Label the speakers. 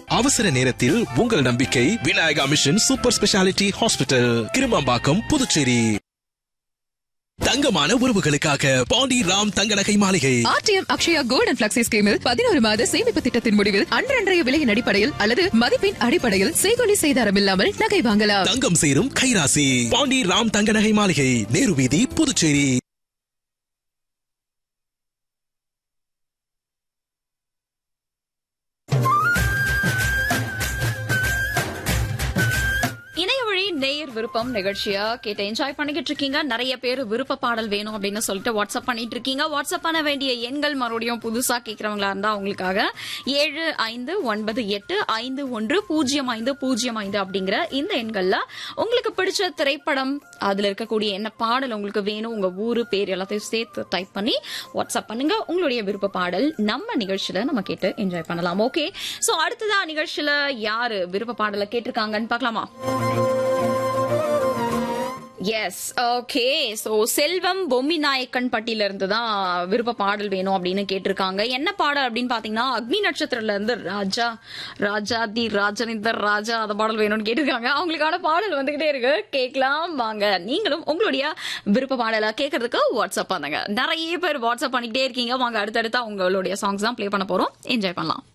Speaker 1: அவசர நேரத்தில் உங்கள் நம்பிக்கை Vinayaka mission super speciality hospital, Kirumampakkam, Puducherry. தங்கமான உறவுகளுக்காக பாண்டி ராம் தங்க நகை மாளிகை.
Speaker 2: RTM Akshaya gold and flexi ஸ்கீமில் 11 மாத சேமிப்பு திட்டத்தின் முடிவில் அன்றைய விலையின் அடிப்படையில் அல்லது மதிப்பின் அடிப்படையில் செய்கொலி செய்தாரம் இல்லாமல் நகை வாங்கலாம்.
Speaker 1: தங்கம் சேரும் கைராசி. பாண்டி ராம் தங்க நகை மாளிகை, நேரு வீதி, புதுச்சேரி.
Speaker 3: நேயர் விருப்பம் நிகழ்ச்சியா கேட்டு என்ஜாய் பண்ணிக்கிட்டு இருக்கீங்க. நிறைய பேர் விருப்ப பாடல் வேணும் அப்படின்னு சொல்லிட்டு வாட்ஸ்அப் பண்ணிட்டு இருக்கீங்க. வாட்ஸ்அப் பண்ண வேண்டிய எண்கள் மறுபடியும் புதுசா கேட்கறவங்களா இருந்தா அவங்களுக்காக 7598510505 அப்படிங்கிற இந்த எண்கள்ல உங்களுக்கு பிடிச்ச திரைப்படம், அதுல இருக்கக்கூடிய என்ன பாடல் உங்களுக்கு வேணும், உங்க ஊரு பேர் எல்லாத்தையும் சேர்த்து டைப் பண்ணி வாட்ஸ்அப் பண்ணுங்க. உங்களுடைய விருப்ப பாடல் நம்ம நிகழ்ச்சியில நம்ம கேட்டு என்ஜாய் பண்ணலாம். ஓகே, சோ அடுத்ததா நிகழ்ச்சியில யாரு விருப்ப பாடலை கேட்டிருக்காங்கன்னு பாக்கலாமா? S, okay. சோ செல்வம் பொம்மி நாயக்கன் பட்டியில இருந்து தான் விருப்ப பாடல் வேணும் அப்படின்னு கேட்டிருக்காங்க. என்ன பாடல் அப்படின்னு பாத்தீங்கன்னா அக்னி நட்சத்திரத்துல இருந்து ராஜா ராஜாதி ராஜனிதர் ராஜா அந்த பாடல் வேணும்னு கேட்டிருக்காங்க. அவங்களுக்கான பாடல் வந்துகிட்டே இருக்கு, கேட்கலாம் வாங்க. நீங்களும் உங்களுடைய விருப்ப பாடலை கேட்கறதுக்கு வாட்ஸ்அப் பண்ணுங்க. நிறைய பேர் வாட்ஸ்அப் பண்ணிக்கிட்டே இருக்கீங்க. வாங்க அடுத்தடுத்தா உங்களுடைய சாங்ஸ் தான் பிளே பண்ண போறோம், என்ஜாய் பண்ணலாம்.